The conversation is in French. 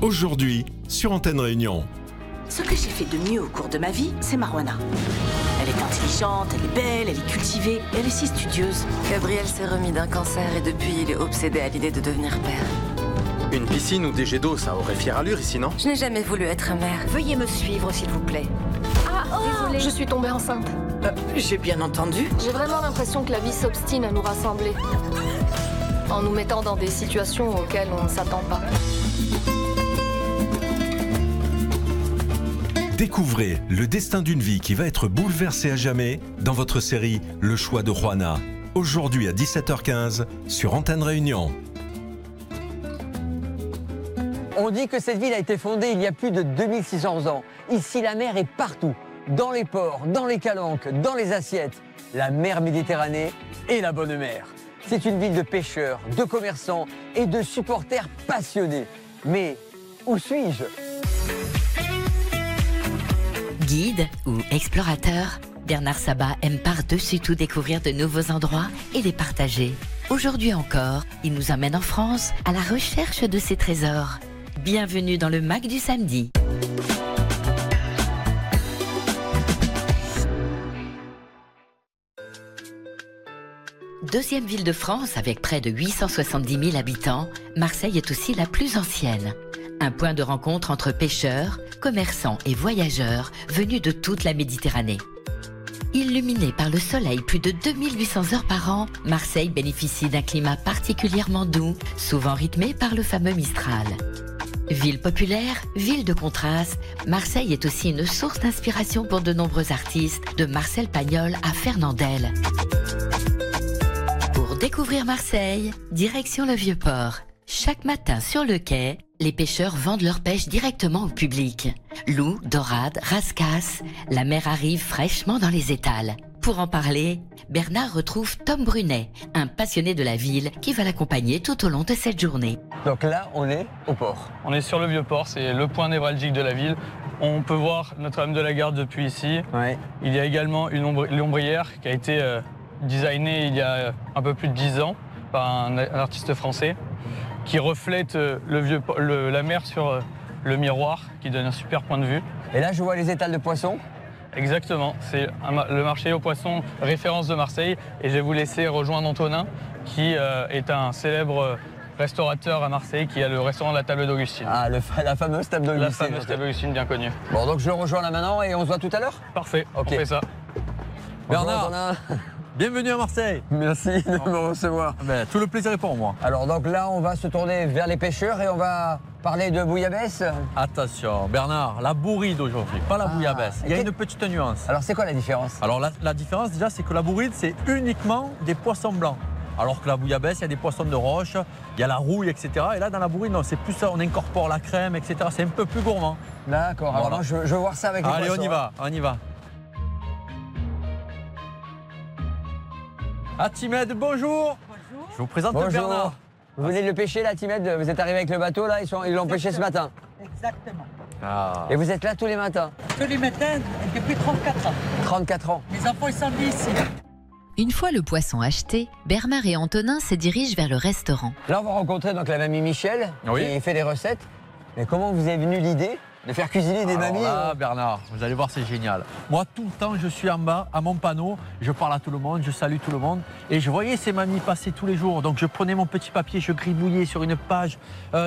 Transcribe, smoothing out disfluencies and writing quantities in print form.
Aujourd'hui, sur Antenne Réunion. Ce que j'ai fait de mieux au cours de ma vie, c'est Marouana. Elle est intelligente, elle est belle, elle est cultivée, et elle est si studieuse. Gabriel s'est remis d'un cancer et depuis, il est obsédé à l'idée de devenir père. Une piscine ou des jets d'eau, ça aurait fière allure ici, non? Je n'ai jamais voulu être mère. Veuillez me suivre, s'il vous plaît. Désolée, je suis tombée enceinte. J'ai bien entendu. J'ai vraiment l'impression que la vie s'obstine à nous rassembler. En nous mettant dans des situations auxquelles on ne s'attend pas. Découvrez le destin d'une vie qui va être bouleversée à jamais dans votre série Le choix de Juana. Aujourd'hui à 17h15 sur Antenne Réunion. On dit que cette ville a été fondée il y a plus de 2600 ans. Ici, la mer est partout. Dans les ports, dans les calanques, dans les assiettes. La mer Méditerranée et la bonne mer. C'est une ville de pêcheurs, de commerçants et de supporters passionnés. Mais où suis-je ? Guide ou explorateur, Bernard Sabat aime par-dessus tout découvrir de nouveaux endroits et les partager. Aujourd'hui encore, il nous emmène en France à la recherche de ses trésors. Bienvenue dans le MAC du samedi. Deuxième ville de France avec près de 870 000 habitants, Marseille est aussi la plus ancienne. Un point de rencontre entre pêcheurs, commerçants et voyageurs venus de toute la Méditerranée. Illuminée par le soleil plus de 2800 heures par an, Marseille bénéficie d'un climat particulièrement doux, souvent rythmé par le fameux Mistral. Ville populaire, ville de contraste, Marseille est aussi une source d'inspiration pour de nombreux artistes, de Marcel Pagnol à Fernandel. Pour découvrir Marseille, direction le Vieux-Port. Chaque matin sur le quai, les pêcheurs vendent leur pêche directement au public. Loups, dorades, rascasses, la mer arrive fraîchement dans les étals. Pour en parler, Bernard retrouve Tom Brunet, un passionné de la ville qui va l'accompagner tout au long de cette journée. Donc là, on est au port. On est sur le Vieux-Port, c'est le point névralgique de la ville. On peut voir Notre-Dame de la Garde depuis ici. Ouais. Il y a également une ombrière qui a été designée il y a un peu plus de 10 ans par un artiste français qui reflète la mer sur le miroir, qui donne un super point de vue. Et là, je vois les étals de poissons. Exactement, c'est le marché aux poissons référence de Marseille. Et je vais vous laisser rejoindre Antonin, qui est un célèbre restaurateur à Marseille, qui a le restaurant de la Table d'Augustine. Ah, la fameuse table d'Augustine. La fameuse table d'Augustine, bien connue. Bon, donc je le rejoins là maintenant et on se voit tout à l'heure. Parfait, Ok. on fait ça. Bernard, bienvenue à Marseille. Merci de me recevoir. Ben, tout le plaisir est pour moi. Alors donc là, on va se tourner vers les pêcheurs et on va parler de bouillabaisse. Attention, Bernard, la bourride aujourd'hui, pas la bouillabaisse. Il y a une petite nuance. Alors c'est quoi la différence? Alors la différence déjà, c'est que la bourride, c'est uniquement des poissons blancs. Alors que la bouillabaisse, il y a des poissons de roche, il y a la rouille, etc. Et là, dans la bourride, non, c'est plus ça, on incorpore la crème, etc. C'est un peu plus gourmand. D'accord, Voilà. alors moi, je veux voir ça avec les poissons. Allez, on y va. Timède, bonjour. Je vous présente Bonjour. Bernard. Vous venez de le pêcher là, Timède? Vous êtes arrivé avec le bateau là, ils l'ont pêché ce matin. Exactement. Ah. Et vous êtes là tous les matins? Tous les matins depuis 34 ans. 34 ans. Mes enfants ils sont nés ici. Une fois le poisson acheté, Bernard et Antonin se dirigent vers le restaurant. Là, on va rencontrer donc la mamie Michel qui fait des recettes. Mais comment vous avez venu l'idée de faire cuisiner des mamies? Là, Bernard, vous allez voir, c'est génial. Moi, tout le temps, je suis en bas, à mon panneau, je parle à tout le monde, je salue tout le monde. Et je voyais ces mamies passer tous les jours. Donc, je prenais mon petit papier, je gribouillais sur une page